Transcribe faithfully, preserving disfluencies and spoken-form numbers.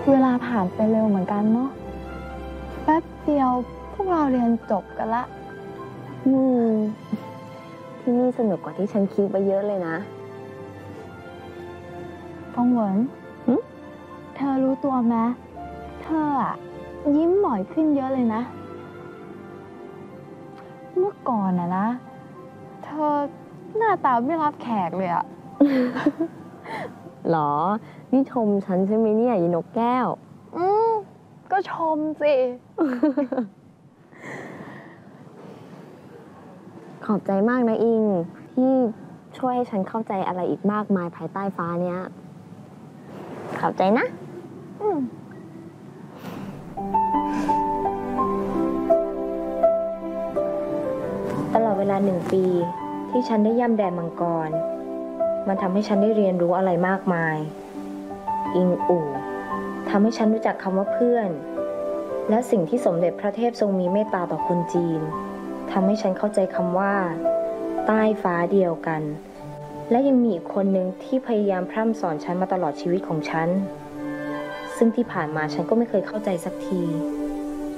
เวลาผ่านไปเร็วเหมือนกันเนาะแป๊บเดียวพวกเราเรียนจบกันละอืมที่นี่สนุกกว่าที่ฉันคิดไปเยอะเลยนะฟองเหวินเธอรู้ตัวไหมเธออะยิ้มบ่อยขึ้นเยอะเลยนะเมื่อก่อนอะนะเธอหน้าตาไม่รับแขกเลยอะหรอนี่ชมฉันใช่ไหมเนี่ยยีนกแก้วอืมก็ชมสิขอบใจมากนะอิงที่ช่วยให้ฉันเข้าใจอะไรอีกมากมายภายใต้ฟ้าเนี้ยขอบใจนะอืมตลอดเวลาหนึ่งปีที่ฉันได้ย่ำแดนมังกรมันทำให้ฉันได้เรียนรู้อะไรมากมายอิงอู่ทำให้ฉันรู้จักคำว่าเพื่อนและสิ่งที่สมเด็จพระเทพทรงมีเมตตาต่อคนจีนทำให้ฉันเข้าใจคำว่าใต้ฟ้าเดียวกันและยังมีอีกคนหนึ่งที่พยายามพร่ำสอนฉันมาตลอดชีวิตของฉันซึ่งที่ผ่านมาฉันก็ไม่เคยเข้าใจสักที